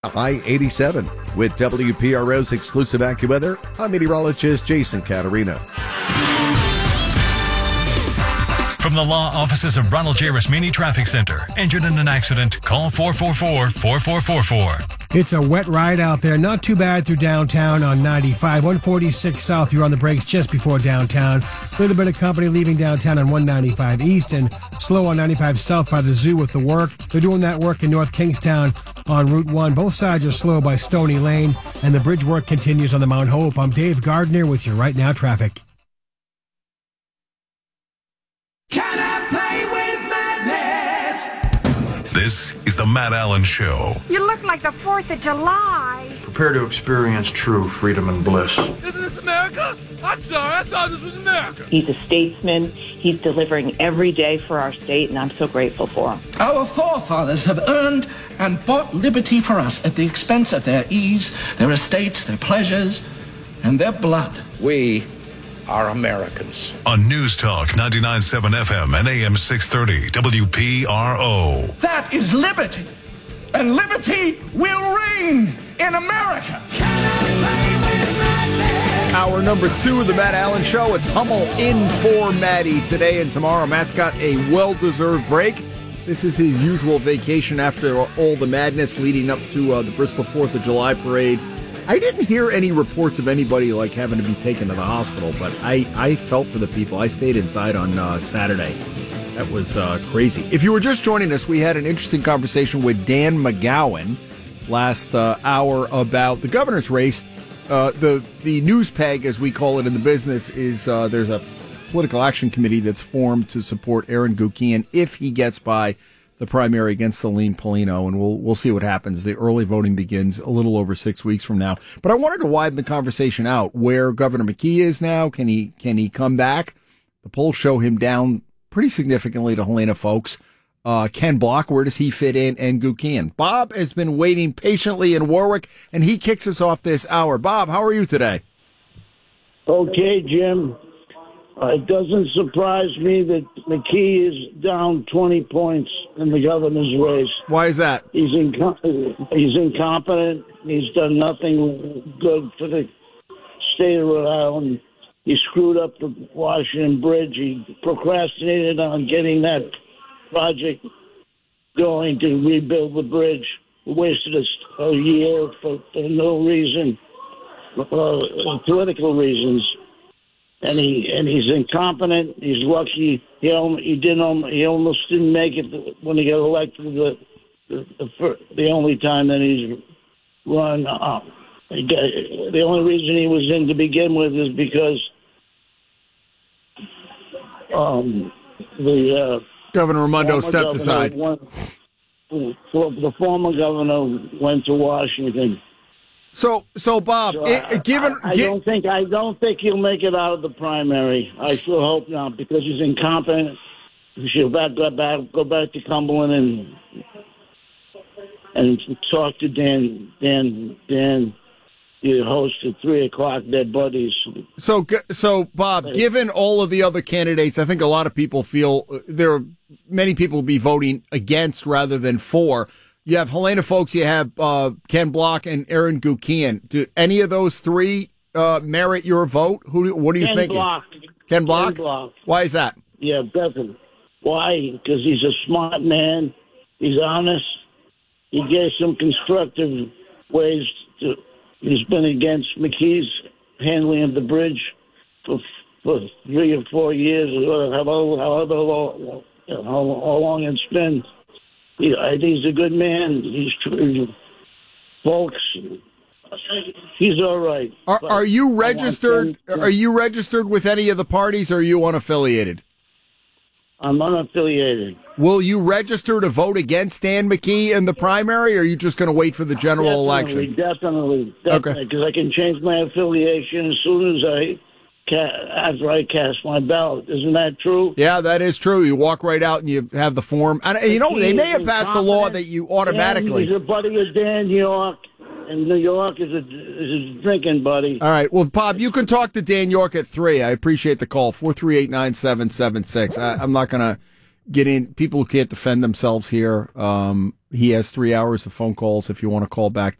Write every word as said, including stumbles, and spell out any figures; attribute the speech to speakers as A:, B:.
A: high eighty-seven. With W P R O's exclusive AccuWeather, I'm meteorologist Jason Caterina.
B: From the law offices of Ronald J. Rasmini Traffic Center. Injured in an accident? Call four four four, four four four four.
C: It's a wet ride out there. Not too bad through downtown on ninety-five. one forty-six south, you're on the brakes just before downtown. A little bit of company leaving downtown on one ninety-five east and slow on ninety-five south by the zoo with the work. They're doing that work in North Kingstown on Route one. Both sides are slow by Stony Lane, and the bridge work continues on the Mount Hope. I'm Dave Gardner with your Right Now traffic.
B: This is the Matt Allen Show.
D: You look like the fourth of July.
E: Prepare to experience true freedom and bliss.
F: Isn't this America? I'm sorry, I thought this was America.
G: He's a statesman. He's delivering every day for our state, and I'm so grateful for him.
H: Our forefathers have earned and bought liberty for us at the expense of their ease, their estates, their pleasures, and their blood.
I: We are Americans.
B: On News Talk ninety-nine point seven F M and A M six thirty W P R O.
H: That is liberty. And liberty will reign in America.
A: Hour number two of the Matt Allen Show is Hummel in for Maddie today and tomorrow. Matt's got a well-deserved break. This is his usual vacation after all the madness leading up to uh, the Bristol fourth of July parade. I didn't hear any reports of anybody like having to be taken to the hospital, but I, I felt for the people. I stayed inside on uh, Saturday. That was uh, crazy. If you were just joining us, we had an interesting conversation with Dan McGowan last uh, hour about the governor's race. Uh, the the news peg, as we call it in the business, is uh, there's a political action committee that's formed to support Aaron Gukian if he gets by the primary against Celine Polino, and we'll we'll see what happens. The early voting begins a little over six weeks from now. But I wanted to widen the conversation out where Governor McKee is now. Can he can he come back? The polls show him down pretty significantly to Helena Foulkes. Uh, Ken Block, where does he fit in? And Gukian. Bob has been waiting patiently in Warwick, and he kicks us off this hour. Bob, how are you today?
J: Okay, Jim. Uh, it doesn't surprise me that McKee is down twenty points in the governor's race.
A: Why is that?
J: He's inco- he's incompetent. He's done nothing good for the state of Rhode Island. He screwed up the Washington Bridge. He procrastinated on getting that project going to rebuild the bridge. He wasted a, a year for, for no reason, uh, political reasons. And he and he's incompetent. He's lucky. He almost, he didn't. He almost didn't make it when he got elected. The the the, first, the only time that he's run. Uh, he got, the only reason he was in to begin with is because um, the uh,
A: Governor Raimondo stepped aside.
J: Went, the former governor went to Washington.
A: So, so Bob,
J: so
A: it,
J: I,
A: given
J: I, I
A: gi-
J: don't think I don't think he'll make it out of the primary. I sure hope not, because he's incompetent. He should back, go back go back to Cumberland and and talk to Dan Dan Dan, the host at three o'clock. Their buddies.
A: So, so Bob, given all of the other candidates, I think a lot of people feel there are many people will be voting against rather than for. You have Helena Foulkes, you have uh, Ken Block, and Aaron Gukian. Do any of those three uh, merit your vote? Who? What are you
J: Ken
A: thinking?
J: Block.
A: Ken Block.
J: Ken Block.
A: Why is that?
J: Yeah, definitely. Why? Because he's a smart man. He's honest. He gave some constructive ways to. He's been against McKee's handling of the bridge for for three or four years, or however, however long, how, how long it's been. He, I think he's a good man. He's true. Folks, he's all right.
A: Are, are you registered? Are you registered with any of the parties, or are you unaffiliated?
J: I'm unaffiliated.
A: Will you register to vote against Dan McKee in the primary, or are you just going to wait for the general
J: definitely,
A: election?
J: Definitely, definitely, because okay. I can change my affiliation as soon as I after I cast my ballot. Isn't that true?
A: Yeah, that is true. You walk right out and you have the form. And you know, they may have passed a law that you automatically.
J: Dan, he's a buddy of Dan York, and New York is a, is a drinking buddy.
A: All right. Well, Bob, you can talk to Dan York at three. I appreciate the call. four three eight, nine seven seven six. I'm not going to get in. People who can't defend themselves here. Um, he has three hours of phone calls if you want to call back.